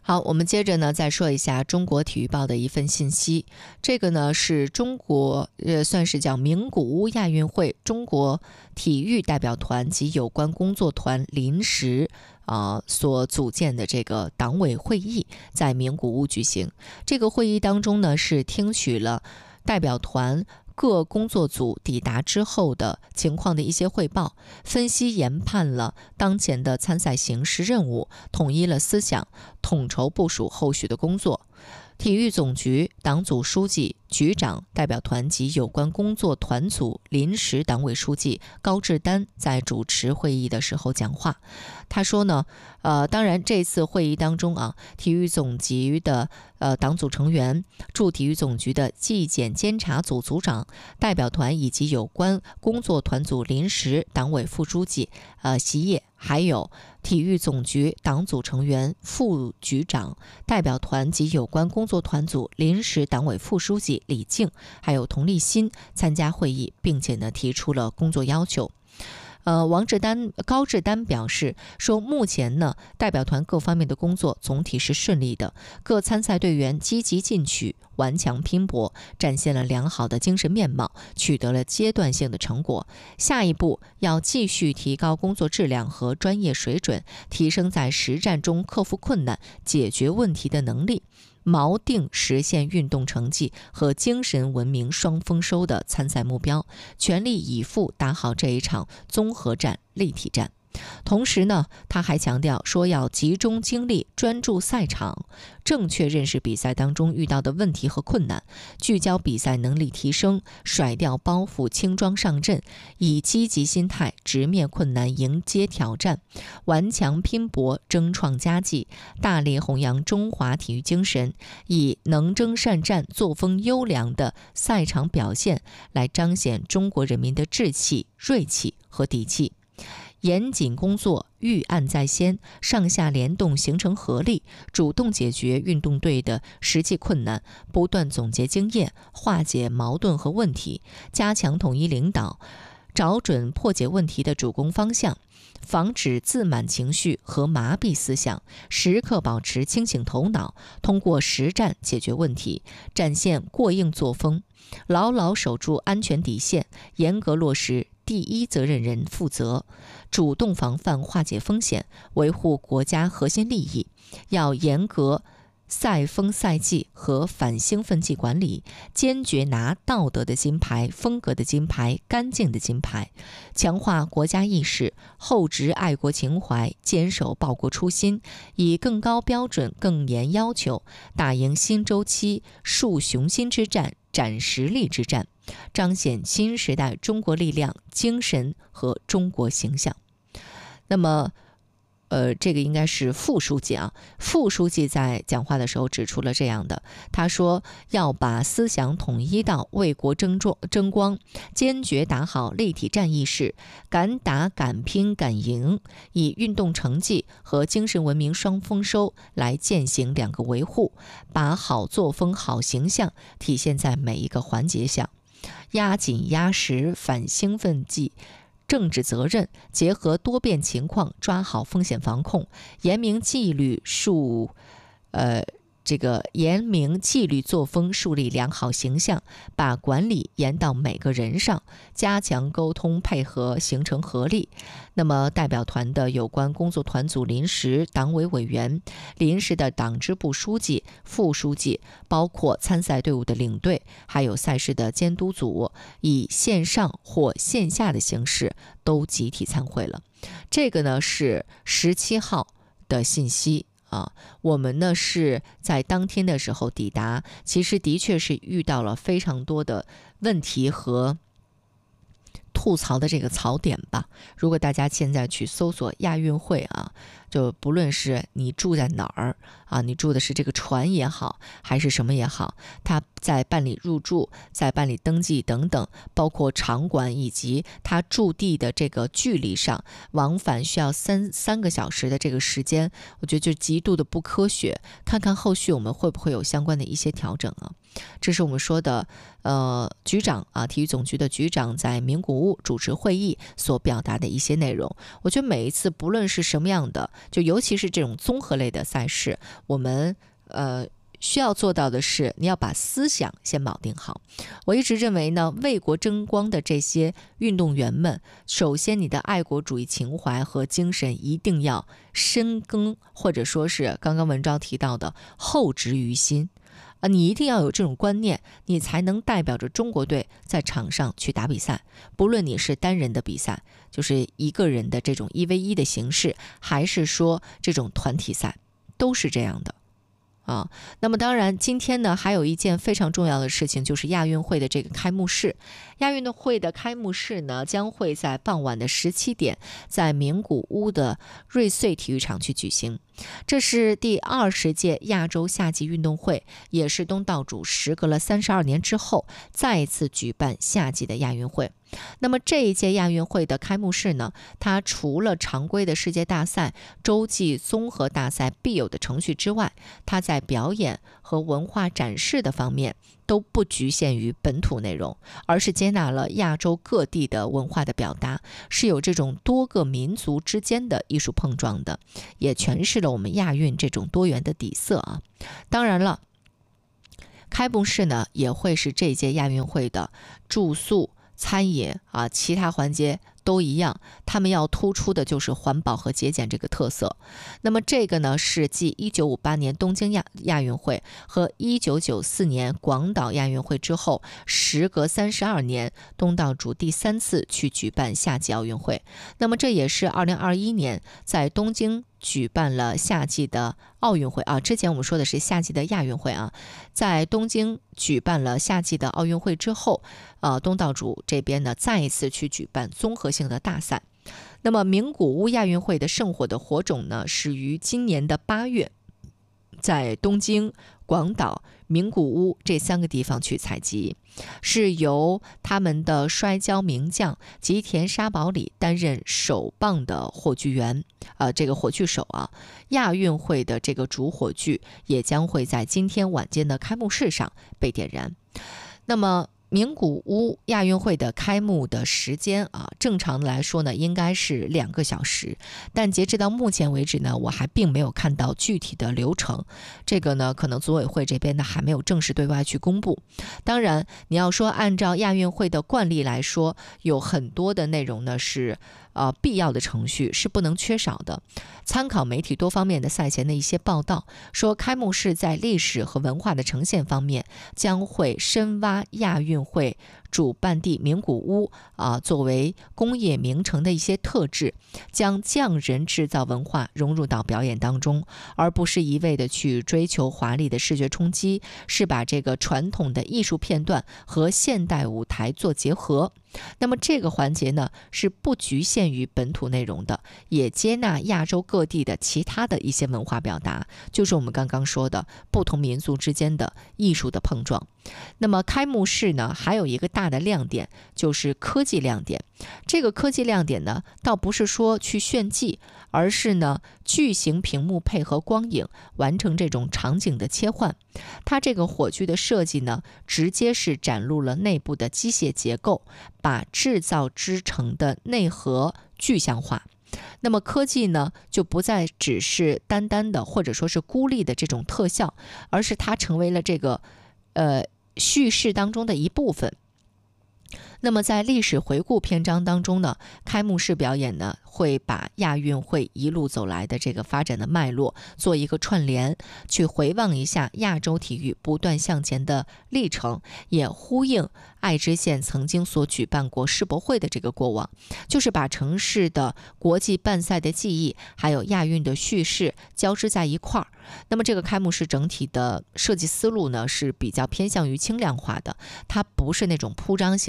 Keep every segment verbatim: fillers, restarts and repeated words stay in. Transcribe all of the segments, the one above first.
好，我们接着呢再说一下中国体育报的一份信息。这个呢是中国呃算是叫名古屋亚运会中国体育代表团及有关工作团临时啊、呃、所组建的这个党委会议在名古屋举行。这个会议当中呢是听取了代表团各工作组抵达之后的情况的一些汇报，分析研判了当前的参赛形势任务，统一了思想，统筹部署后续的工作。体育总局党组书记、局长、代表团及有关工作团组临时党委书记高志丹在主持会议的时候讲话。他说呢，呃，当然这次会议当中啊，体育总局的呃党组成员、驻体育总局的纪检监察组组长、代表团以及有关工作团组临时党委副书记呃席烨，还有体育总局党组成员、副局长、代表团及有关工作团组临时党委副书记李静，还有佟立新参加会议，并且呢提出了工作要求。呃，王志丹、高志丹表示说，目前呢，代表团各方面的工作总体是顺利的，各参赛队员积极进取、顽强拼搏，展现了良好的精神面貌，取得了阶段性的成果。下一步要继续提高工作质量和专业水准，提升在实战中克服困难、解决问题的能力。锚定实现运动成绩和精神文明双丰收的参赛目标，全力以赴打好这一场综合战、立体战。同时呢，他还强调说要集中精力专注赛场，正确认识比赛当中遇到的问题和困难，聚焦比赛能力提升，甩掉包袱，轻装上阵，以积极心态直面困难，迎接挑战，顽强拼搏，争创佳绩，大力弘扬中华体育精神，以能征善战、作风优良的赛场表现来彰显中国人民的志气、锐气和底气。严谨工作，预案在先，上下联动形成合力，主动解决运动队的实际困难，不断总结经验，化解矛盾和问题，加强统一领导，找准破解问题的主攻方向，防止自满情绪和麻痹思想，时刻保持清醒头脑，通过实战解决问题，展现过硬作风，牢牢守住安全底线，严格落实第一责任人负责，主动防范化解风险，维护国家核心利益。要严格赛风赛纪和反兴奋剂管理，坚决拿道德的金牌、风格的金牌、干净的金牌，强化国家意识，厚植爱国情怀，坚守报国初心，以更高标准、更严要求，打赢新周期树雄心之战、展实力之战，彰显新时代中国力量精神和中国形象。那么呃，这个应该是副书记啊。副书记在讲话的时候指出了这样的，他说要把思想统一到为国争壮争光，坚决打好立体战意识，敢打敢拼敢赢，以运动成绩和精神文明双丰收来践行两个维护，把好作风、好形象体现在每一个环节上，压紧压实反兴奋剂政治责任，结合多变情况抓好风险防控，严明纪律树，呃，这个严明纪律作风，树立良好形象，把管理严到每个人上，加强沟通配合，形成合力。那么代表团的有关工作团组临时党委委员、临时的党支部书记、副书记，包括参赛队伍的领队，还有赛事的监督组，以线上或线下的形式都集体参会了。这个呢是十七号的信息。啊，我们呢是在当天的时候抵达，其实的确是遇到了非常多的问题和吐槽的这个槽点吧。如果大家现在去搜索亚运会啊，就不论是你住在哪儿啊，你住的是这个船也好，还是什么也好，他在办理入住、在办理登记等等，包括场馆以及他驻地的这个距离上，往返需要三三个小时的这个时间，我觉得就极度的不科学。看看后续我们会不会有相关的一些调整啊？ 这是我们说的呃局长啊，体育总局的局长在名古屋主持会议所表达的一些内容。我觉得每一次不论是什么样的，就尤其是这种综合类的赛事，我们呃需要做到的是，你要把思想先锚定好。我一直认为呢，为国争光的这些运动员们，首先你的爱国主义情怀和精神一定要深耕，或者说是刚刚文章提到的厚植于心啊，你一定要有这种观念，你才能代表着中国队在场上去打比赛。不论你是单人的比赛，就是一个人的这种一 v 一的形式，还是说这种团体赛，都是这样的。啊，那么当然，今天呢还有一件非常重要的事情，就是亚运会的这个开幕式。亚运会的开幕式呢，将会在傍晚的十七点，在名古屋的瑞穗体育场去举行。这是第二十届亚洲夏季运动会，也是东道主时隔了三十二年之后再一次举办夏季的亚运会。那么这一届亚运会的开幕式呢，它除了常规的世界大赛、洲际综合大赛必有的程序之外，它在表演和文化展示的方面都不局限于本土内容，而是接纳了亚洲各地的文化的表达，是有这种多个民族之间的艺术碰撞的，也诠释了我们亚运这种多元的底色啊。当然了，开幕式呢也会是这届亚运会的住宿、餐饮啊，其他环节都一样，他们要突出的就是环保和节俭这个特色。那么这个呢，是继一九五八年东京亚亚运会和一九九四年广岛亚运会之后，时隔三十二年，东道主第三次去举办夏季奥运会。那么这也是二零二一年在东京举办了夏季的奥运会啊，之前我们说的是夏季的亚运会啊，在东京举办了夏季的奥运会之后，呃，东道主这边呢再一次去举办综合性的大赛。那么名古屋亚运会的圣火的火种呢，始于今年的八月，在东京、广岛、名古屋这三个地方去采集，是由他们的摔跤名将吉田沙保里担任首棒的火炬员，呃，这个火炬手啊。亚运会的这个主火炬也将会在今天晚间的开幕式上被点燃。那么名古屋亚运会的开幕的时间啊，正常的来说呢，应该是两个小时，但截止到目前为止呢，我还并没有看到具体的流程。这个呢，可能组委会这边呢还没有正式对外去公布。当然，你要说按照亚运会的惯例来说，有很多的内容呢是呃必要的程序是不能缺少的。参考媒体多方面的赛前的一些报道，说开幕式在历史和文化的呈现方面，将会深挖亚运会主办地名古屋啊作为工业名城的一些特质，将匠人制造文化融入到表演当中，而不是一味的去追求华丽的视觉冲击，是把这个传统的艺术片段和现代舞台做结合。那么这个环节呢，是不局限于本土内容的，也接纳亚洲各地的其他的一些文化表达，就是我们刚刚说的不同民族之间的艺术的碰撞。那么开幕式呢，还有一个大的亮点，就是科技亮点。这个科技亮点呢，倒不是说去炫技，而是呢巨型屏幕配合光影，完成这种场景的切换。它这个火炬的设计呢，直接是展露了内部的机械结构，把制造之程的内核具象化。那么科技呢，就不再只是单单的或者说是孤立的这种特效，而是它成为了这个呃叙事当中的一部分。那么在历史回顾篇章当中呢，开幕式表演呢会把亚运会一路走来的这个发展的脉络做一个串联，去回望一下亚洲体育不断向前的历程，也呼应爱知县曾经所举办过世博会的这个过往，就是把城市的国际办赛的记忆还有亚运的叙事交织在一块儿。那么这个开幕式整体的设计思路呢是比较偏向于轻量化的，它不是那种铺张型的，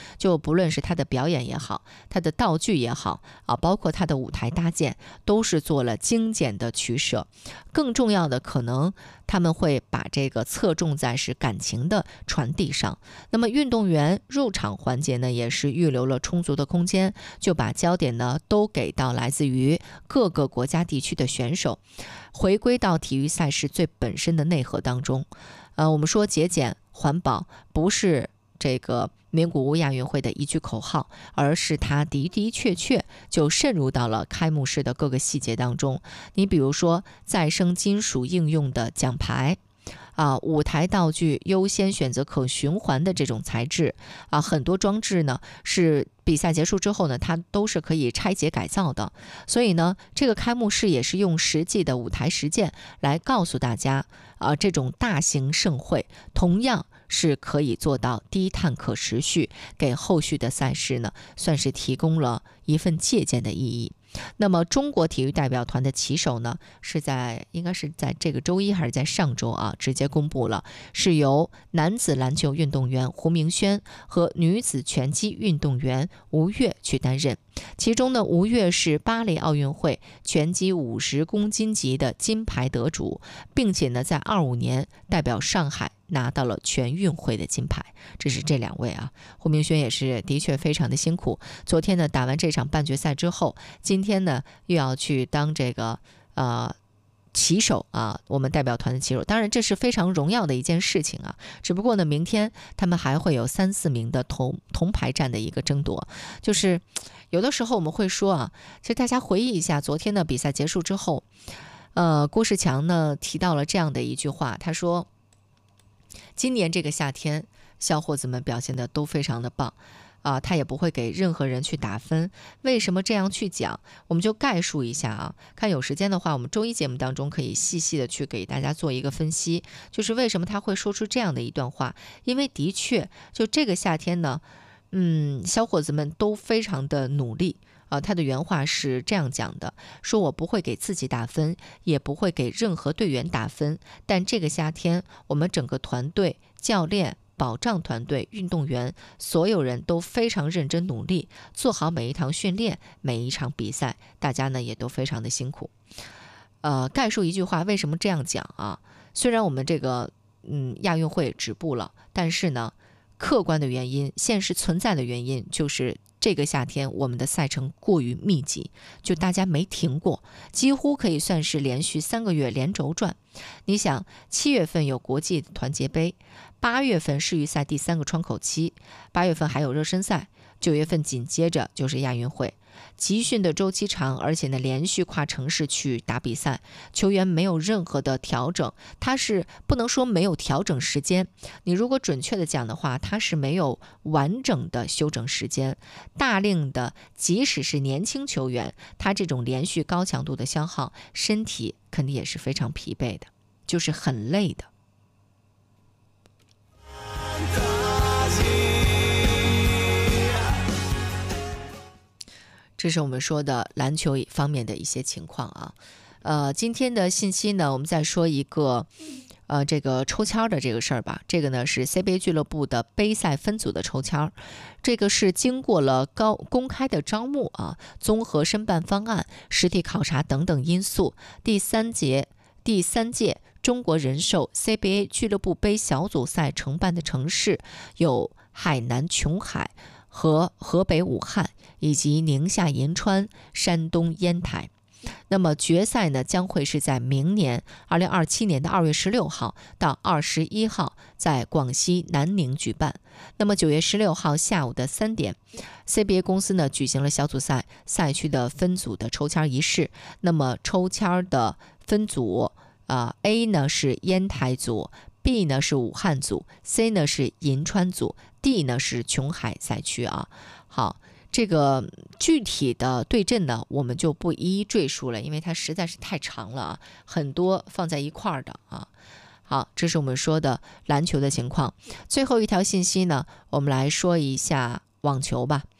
就不论是他的表演也好，他的道具也好啊，包括他的舞台搭建，都是做了精简的取舍。更重要的，可能他们会把这个侧重在是感情的传递上。那么运动员入场环节呢，也是预留了充足的空间，就把焦点呢都给到来自于各个国家地区的选手，回归到体育赛事最本身的内核当中。呃，我们说节俭环保不是这个名古屋亚运会的一句口号，而是它的的确确就渗入到了开幕式的各个细节当中。你比如说再生金属应用的奖牌啊，舞台道具优先选择可循环的这种材质啊，很多装置呢是比赛结束之后呢，它都是可以拆解改造的。所以呢，这个开幕式也是用实际的舞台实践来告诉大家啊，这种大型盛会同样是可以做到低碳可持续，给后续的赛事呢算是提供了一份借鉴的意义。那么中国体育代表团的旗手呢，是在应该是在这个周一还是在上周啊，直接公布了，是由男子篮球运动员胡明轩和女子拳击运动员吴越去担任。其中呢，吴越是巴黎奥运会拳击五十公斤级的金牌得主，并且呢，在二五年代表上海拿到了全运会的金牌。这是这两位啊，胡明轩也是的确非常的辛苦。昨天呢，打完这场半决赛之后，今天呢又要去当这个呃旗手啊，我们代表团的旗手。当然这是非常荣耀的一件事情啊，只不过呢，明天他们还会有三四名的铜铜牌战的一个争夺。就是有的时候我们会说啊，其实大家回忆一下昨天的比赛结束之后，呃，郭士强呢提到了这样的一句话，他说今年这个夏天小伙子们表现的都非常的棒啊，他也不会给任何人去打分。为什么这样去讲？我们就概述一下啊，看有时间的话，我们周一节目当中可以细细的去给大家做一个分析，就是为什么他会说出这样的一段话。因为的确，就这个夏天呢，嗯，小伙子们都非常的努力。啊，他的原话是这样讲的，说我不会给自己打分，也不会给任何队员打分，但这个夏天我们整个团队、教练、保障团队、运动员，所有人都非常认真努力，做好每一堂训练、每一场比赛，大家呢也都非常的辛苦。呃，概述一句话，为什么这样讲啊？虽然我们这个嗯亚运会止步了，但是呢，客观的原因、现实存在的原因就是这个夏天我们的赛程过于密集，就大家没停过，几乎可以算是连续三个月连轴转。你想，七月份有国际团结杯，八月份世预赛第三个窗口期，八月份还有热身赛，九月份紧接着就是亚运会。集训的周期长，而且呢连续跨城市去打比赛，球员没有任何的调整，他是不能说没有调整时间，你如果准确的讲的话，他是没有完整的休整时间。大量的即使是年轻球员，他这种连续高强度的消耗，身体肯定也是非常疲惫的，就是很累的。这是我们说的篮球方面的一些情况啊。呃，今天的信息呢，我们再说一个，呃，这个抽签的这个事儿吧。这个呢是 C B A 俱乐部的杯赛分组的抽签，这个是经过了高公开的招募啊，综合申办方案、实地考察等等因素，第三节第三届中国人寿 C B A 俱乐部杯小组赛承办的城市有海南琼海和河北武汉，以及宁夏银川、山东烟台。那么决赛呢，将会是在明年二零二七年的二月十六号到二十一号在广西南宁举办。那么九月十六号下午的三点 ，C B A 公司呢举行了小组赛赛区的分组的抽签仪式。那么抽签的分组啊、呃、，A 呢是烟台组。B 呢是武汉组 ，C 呢是银川组 ，D 呢是琼海赛区啊。好，这个具体的对阵呢，我们就不一一赘述了，因为它实在是太长了啊，很多放在一块儿的啊。好，这是我们说的篮球的情况。最后一条信息呢，我们来说一下网球吧。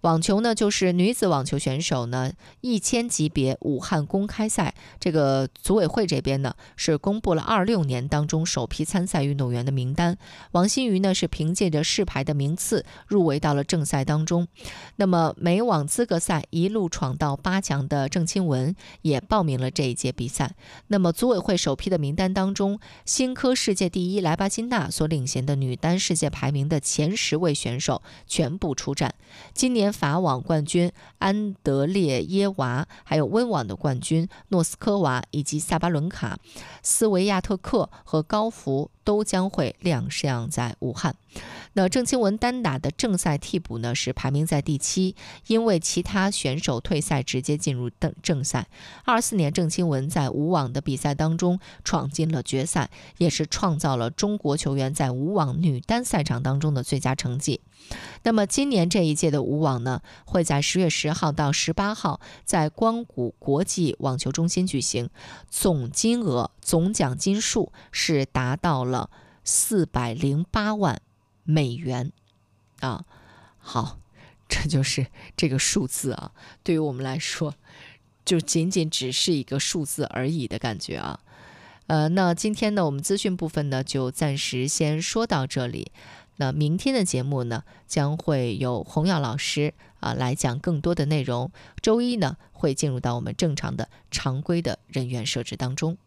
网球呢，就是女子网球选手呢一千级别武汉公开赛，这个组委会这边呢是公布了二六年当中首批参赛运动员的名单。王欣瑜呢是凭借着世排的名次入围到了正赛当中。那么美网资格赛一路闯到八强的郑钦文也报名了这一届比赛。那么组委会首批的名单当中，新科世界第一莱巴金娜所领衔的女单世界排名的前十位选手全部出战。今年法网冠军安德烈耶娃，还有温网的冠军诺斯科娃，以及萨巴伦卡、斯维亚特克和高福都将会亮相在武汉。那郑钦文单打的正赛替补呢是排名在第七，因为其他选手退赛直接进入正赛。二四年郑钦文在武网的比赛当中闯进了决赛，也是创造了中国球员在武网女单赛场当中的最佳成绩。那么今年这一届的武网呢，会在十月十号到十八号在光谷国际网球中心举行，总金额总奖金数是达到了四百零八万美元啊。好，这就是这个数字啊，对于我们来说就仅仅只是一个数字而已的感觉啊。呃，那今天呢，我们资讯部分呢就暂时先说到这里。那明天的节目呢，将会有洪耀老师啊来讲更多的内容。周一呢，会进入到我们正常的常规的人员设置当中。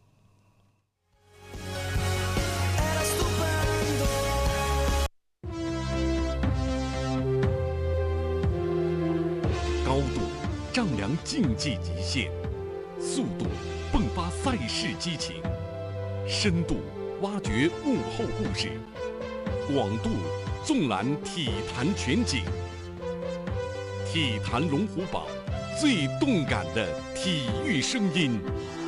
高度丈量竞技极限，速度迸发赛事激情，深度挖掘幕后故事，广度纵览体坛全景。体坛龙虎榜，最动感的体育声音。